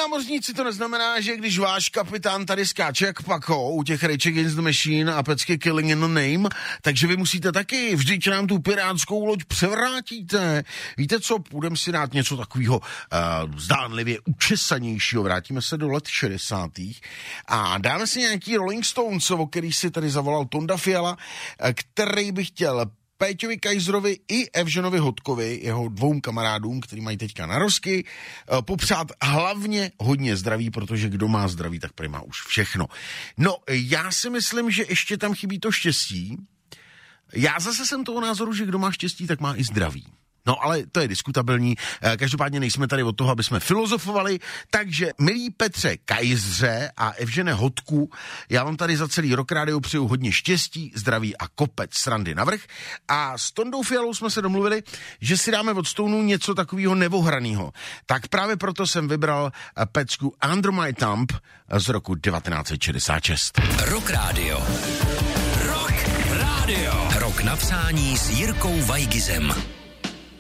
námořníci, to neznamená, že když váš kapitán tady skáče jak Paco u těch Rage Against the Machine a pecky Killing in the Name, takže vy musíte taky, vždyť nám tu pirátskou loď převrátíte. Víte co, půjdeme si dát něco takového zdánlivě učesanějšího, vrátíme se do let 60. a dáme si nějaký Rolling Stones, o který si tady zavolal Tonda Fiala, který by chtěl Péťovi Kajzrovi i Evženovi Hodkovi, jeho dvou kamarádům, který mají teďka narozky, popřát hlavně hodně zdraví, protože kdo má zdraví, tak prý má už všechno. No, já si myslím, že ještě tam chybí to štěstí. Já zase jsem toho názoru, že kdo má štěstí, tak má i zdraví. No, ale to je diskutabilní. Každopádně nejsme tady od toho, aby jsme filozofovali. Takže, milí Petře Kajzře a Evžene Hodku, já vám tady za celý Rock Radio přeju hodně štěstí, zdraví a kopec srandy navrch. A s Tondou Fialou jsme se domluvili, že si dáme od Stonů něco takového nevohranýho. Tak právě proto jsem vybral pecku Under My Thumb z roku 1966. Rock Radio. Rock Radio. Rok na přání s Jirkou Vajgizem.